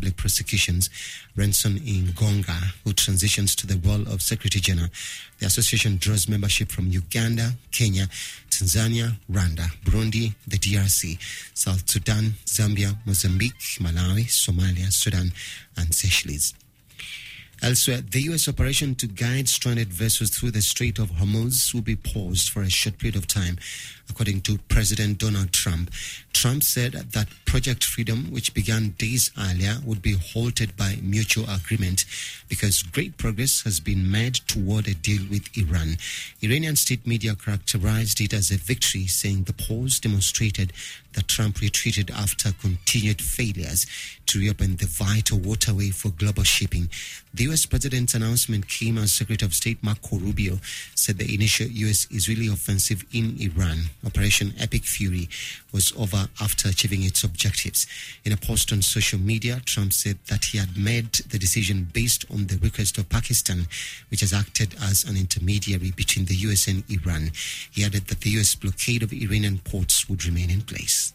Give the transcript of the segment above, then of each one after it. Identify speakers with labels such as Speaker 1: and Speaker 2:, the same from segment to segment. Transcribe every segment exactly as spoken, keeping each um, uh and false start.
Speaker 1: public prosecutions, Renson Ingonga, who transitions to the role of Secretary General. The association draws membership from Uganda, Kenya, Tanzania, Rwanda, Burundi, the D R C, South Sudan, Zambia, Mozambique, Malawi, Somalia, Sudan, and Seychelles. Elsewhere, the U S operation to guide stranded vessels through the Strait of Hormuz will be paused for a short period of time, according to President Donald Trump. Trump said that Project Freedom, which began days earlier, would be halted by mutual agreement because great progress has been made toward a deal with Iran. Iranian state media characterized it as a victory, saying the pause demonstrated that Trump retreated after continued failures to reopen the vital waterway for global shipping. The U S president's announcement came as Secretary of State Marco Rubio said the initial U S-Israeli offensive in Iran, Operation Epic Fury, was over after achieving its objectives. In a post on social media, Trump said that he had made the decision based on the request of Pakistan, which has acted as an intermediary between the U S and Iran. He added that the U S blockade of Iranian ports would remain in place.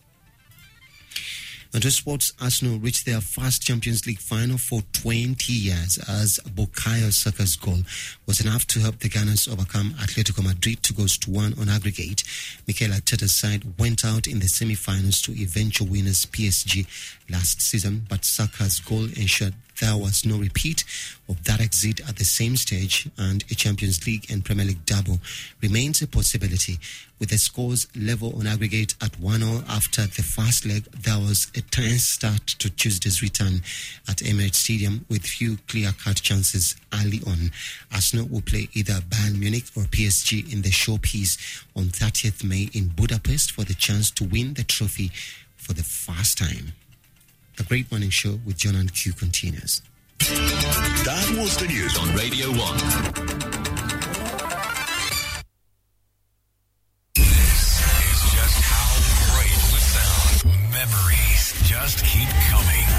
Speaker 1: And to sports, Arsenal reached their first Champions League final for twenty years as Bukayo Saka's goal was enough to help the Gunners overcome Atletico Madrid two goals to one on aggregate. Mikel Arteta's side went out in the semi-finals to eventual winners P S G last season, but Saka's goal ensured there was no repeat of that exit at the same stage, and a Champions League and Premier League double remains a possibility. With the scores level on aggregate at one all after the first leg, there was a tense start to Tuesday's return at Emirates Stadium with few clear-cut chances early on. Arsenal will play either Bayern Munich or P S G in the showpiece on thirtieth of May in Budapest for the chance to win the trophy for the first time. The Great Morning Show with John and Q continues.
Speaker 2: That was the news on Radio one.